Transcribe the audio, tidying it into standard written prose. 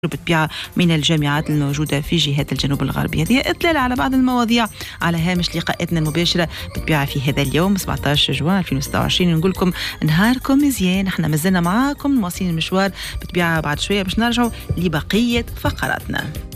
بالطبيعة من الجامعات الموجودة في جهات الجنوب الغربي. هذه إطلالة على بعض المواضيع على هامش لقاءاتنا المباشرة بالطبيعة في هذا اليوم 17 جوان 2026. نقول لكم نهاركم مزيان، احنا مازلنا معاكم مواصلين المشوار بالطبيعة. بعد شوية باش نرجعوا لبقية فقراتنا.